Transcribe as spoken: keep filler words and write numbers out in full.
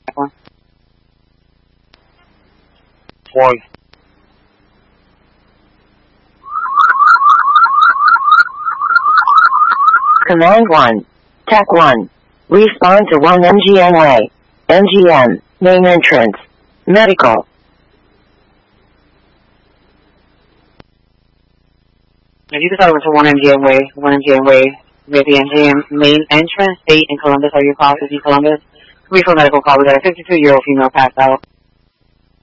one. One. Command one. Tech one. Respond to one M G M way. M G M, main entrance. Medical. If you decide to one M G M way, one M G M way, with the M G M main entrance, eight in Columbus, are you positive in Columbus? Refill medical call, we got a fifty-two-year-old female passed out.